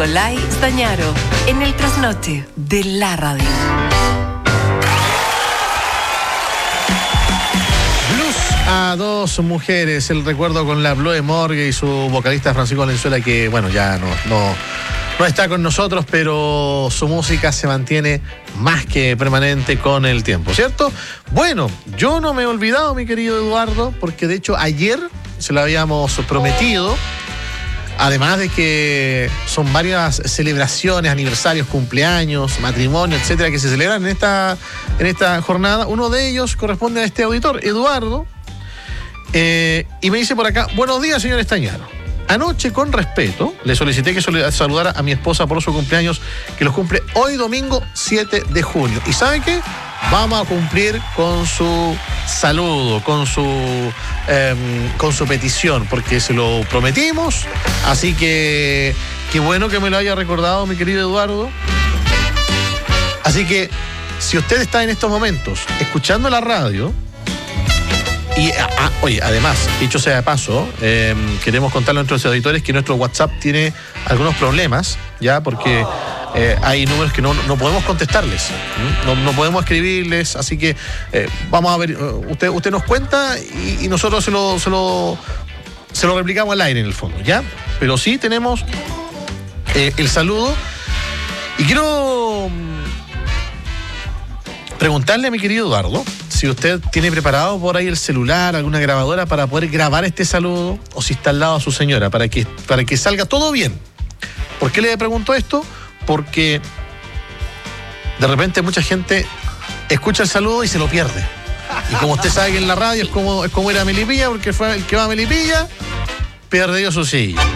Nicolai Stañaro, en el trasnoche de la radio. Blues a dos mujeres, el recuerdo con la Chloe Morgue y su vocalista Francisco Valenzuela, que bueno, ya no está con nosotros, pero su música se mantiene más que permanente con el tiempo, ¿cierto? Bueno, yo no me he olvidado, mi querido Eduardo, porque de hecho ayer se lo habíamos prometido. Además de que son varias celebraciones, aniversarios, cumpleaños, matrimonio, etcétera, que se celebran en esta jornada. Uno de ellos corresponde a este auditor, Eduardo, y me dice por acá: buenos días, señor Stañaro. Anoche, con respeto, le solicité que saludara a mi esposa por su cumpleaños, que los cumple hoy domingo 7 de junio. ¿Y sabe qué? Vamos a cumplir con su saludo, con su petición, porque se lo prometimos. Así que qué bueno que me lo haya recordado, mi querido Eduardo. Así que si usted está en estos momentos escuchando la radio, y oye, además, dicho sea de paso, queremos contarle a nuestros auditores que nuestro WhatsApp tiene algunos problemas, ya, porque hay números que no podemos contestarles, no podemos escribirles, así que vamos a ver, usted nos cuenta y nosotros se lo replicamos al aire en el fondo, ¿ya? Pero sí tenemos el saludo, y quiero preguntarle a mi querido Eduardo si usted tiene preparado por ahí el celular, alguna grabadora para poder grabar este saludo, o si está al lado a su señora, para que salga todo bien. ¿Por qué le pregunto esto? Porque de repente mucha gente escucha el saludo y se lo pierde. Y como usted sabe que en la radio es como ir a Melipilla, porque fue el que va a Melipilla, perdió su silla.